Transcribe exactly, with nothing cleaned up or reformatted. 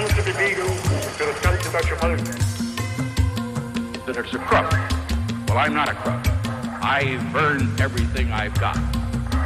comes to the beagle, to the country about your mother. That it's a crook. Well, I'm not a crook. I've earned everything I've got.